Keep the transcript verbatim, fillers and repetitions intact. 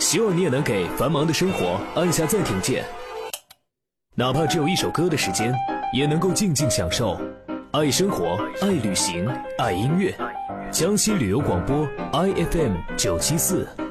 希望你也能给繁忙的生活按下暂停键，哪怕只有一首歌的时间，也能够静静享受。爱生活，爱旅行，爱音乐。江西旅游广播 I F M 九七四。